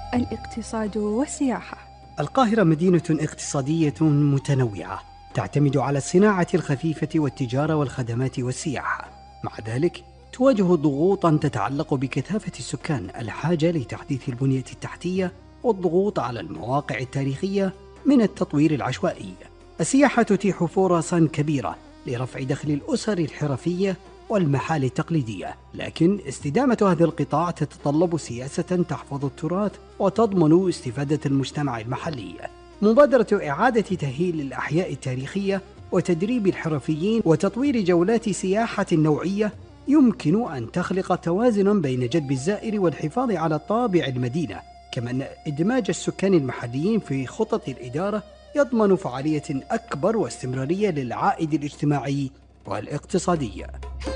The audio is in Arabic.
الاقتصاد والسياحة. القاهرة مدينة اقتصادية متنوعة تعتمد على الصناعة الخفيفة والتجارة والخدمات والسياحة. مع ذلك تواجه ضغوطا تتعلق بكثافة السكان، الحاجة لتحديث البنية التحتية، والضغوط على المواقع التاريخية من التطوير العشوائي. السياحة تتيح فرصا كبيرة لرفع دخل الأسر الحرفية والمحال التقليدية، لكن استدامة هذا القطاع تتطلب سياسة تحفظ التراث وتضمن استفادة المجتمع المحلي. مبادرة إعادة تأهيل الأحياء التاريخية وتدريب الحرفيين وتطوير جولات سياحة نوعية يمكن أن تخلق توازنا بين جذب الزائر والحفاظ على طابع المدينة، كما أن إدماج السكان المحليين في خطط الإدارة يضمن فعالية أكبر واستمرارية للعائد الاجتماعي والاقتصادي.